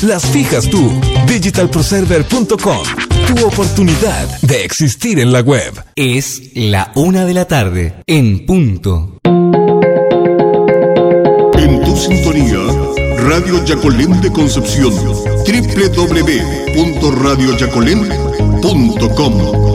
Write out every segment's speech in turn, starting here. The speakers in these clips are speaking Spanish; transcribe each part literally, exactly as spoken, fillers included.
las fijas tú. digital pro server punto com. Tu oportunidad de existir en la web. Es la una de la tarde, en punto. En tu sintonía, Radio Yacolén de Concepción, doble u doble u doble u punto radio yacolén punto com.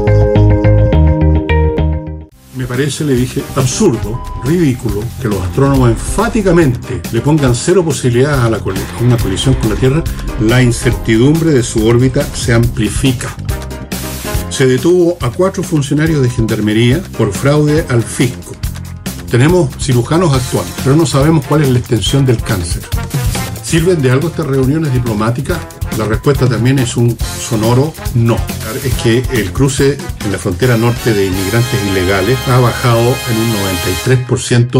Me parece, le dije, absurdo, ridículo, que los astrónomos enfáticamente le pongan cero posibilidades a, la col- a una colisión con la Tierra. La incertidumbre de su órbita se amplifica. Se detuvo a cuatro funcionarios de gendarmería por fraude al fisco. Tenemos cirujanos actuando, pero no sabemos cuál es la extensión del cáncer. ¿Sirven de algo estas reuniones diplomáticas? La respuesta también es un sonoro no. Es que el cruce en la frontera norte de inmigrantes ilegales ha bajado en un noventa y tres por ciento.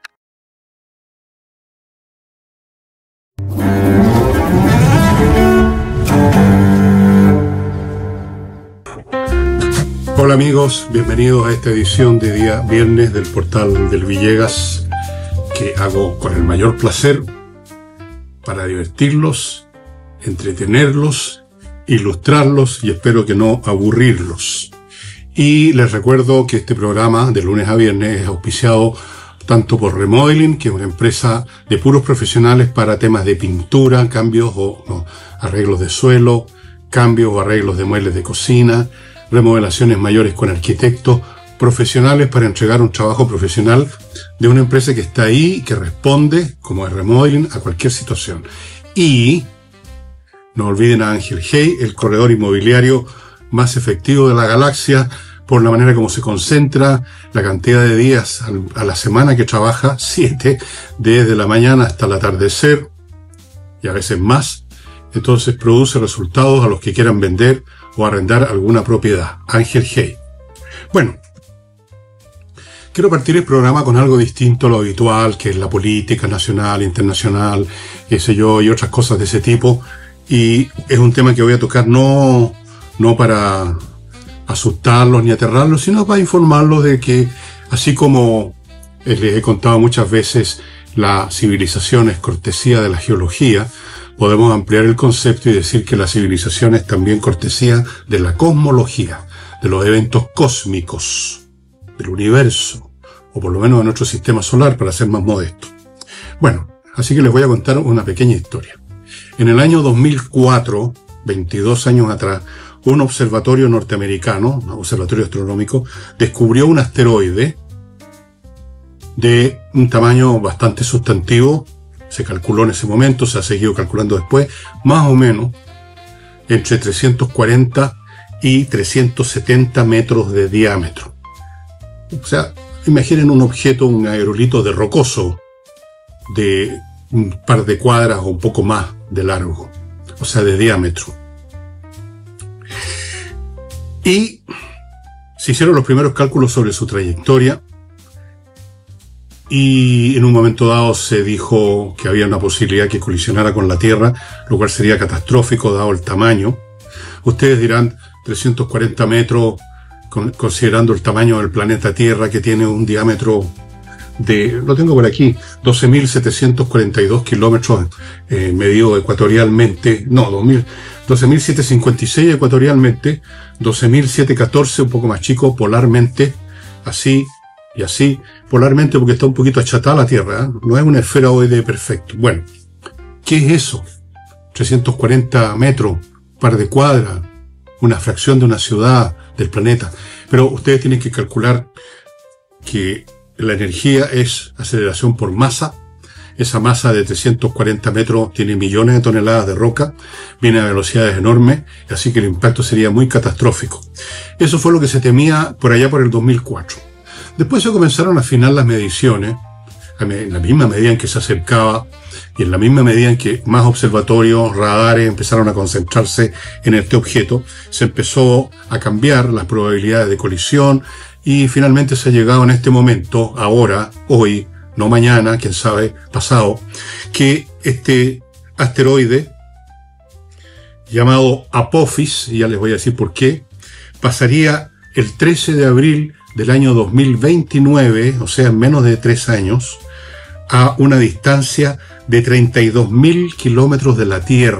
Hola amigos, bienvenidos a esta edición de día viernes del portal del Villegas, que hago con el mayor placer para divertirlos, entretenerlos, ilustrarlos y espero que no aburrirlos. Y les recuerdo que este programa de lunes a viernes es auspiciado tanto por Remodeling, que es una empresa de puros profesionales para temas de pintura, cambios o no, arreglos de suelo, cambios o arreglos de muebles de cocina, remodelaciones mayores con arquitectos profesionales para entregar un trabajo profesional de una empresa que está ahí, que responde, como es Remodeling, a cualquier situación. Y no olviden a Ángel Hey, el corredor inmobiliario más efectivo de la galaxia, por la manera como se concentra, la cantidad de días a la semana que trabaja, siete, desde la mañana hasta el atardecer, y a veces más. Entonces produce resultados a los que quieran vender o arrendar alguna propiedad. Ángel Hey. Bueno, quiero partir el programa con algo distinto a lo habitual, que es la política nacional, internacional, qué sé yo, y otras cosas de ese tipo. Y es un tema que voy a tocar no, no para asustarlos ni aterrarlos, sino para informarlos de que, así como les he contado muchas veces, la civilización es cortesía de la geología, podemos ampliar el concepto y decir que la civilización es también cortesía de la cosmología, de los eventos cósmicos, del universo, o por lo menos de nuestro sistema solar, para ser más modesto. Bueno, así que les voy a contar una pequeña historia. En el año dos mil cuatro, veintidós años atrás, un observatorio norteamericano, un observatorio astronómico, descubrió un asteroide de un tamaño bastante sustantivo. Se calculó en ese momento, se ha seguido calculando después, más o menos entre trescientos cuarenta y trescientos setenta metros de diámetro. O sea, imaginen un objeto, un aerolito de rocoso, de un par de cuadras o un poco más de largo, o sea, de diámetro. Y se hicieron los primeros cálculos sobre su trayectoria, y en un momento dado se dijo que había una posibilidad que colisionara con la Tierra, lo cual sería catastrófico dado el tamaño. Ustedes dirán, trescientos cuarenta metros, considerando el tamaño del planeta Tierra, que tiene un diámetro de, lo tengo por aquí, doce mil setecientos cuarenta y dos kilómetros eh, medido ecuatorialmente, no, doce mil setecientos cincuenta y seis ecuatorialmente, doce mil setecientos catorce, un poco más chico, polarmente, así y así, polarmente porque está un poquito achatada la Tierra, ¿eh? No es una esferoide perfecto. Bueno, ¿qué es eso? trescientos cuarenta metros, par de cuadras, una fracción de una ciudad del planeta. Pero ustedes tienen que calcular que la energía es aceleración por masa. Esa masa de trescientos cuarenta metros tiene millones de toneladas de roca, viene a velocidades enormes, así que el impacto sería muy catastrófico. Eso fue lo que se temía por allá por el dos mil cuatro. Después se comenzaron a afinar las mediciones, en la misma medida en que se acercaba y en la misma medida en que más observatorios, radares empezaron a concentrarse en este objeto, se empezó a cambiar las probabilidades de colisión y finalmente se ha llegado en este momento, ahora, hoy, no mañana, quién sabe, pasado, que este asteroide llamado Apophis, y ya les voy a decir por qué, pasaría el trece de abril del año dos mil veintinueve, o sea, en menos de tres años, a una distancia de treinta y dos mil kilómetros de la Tierra.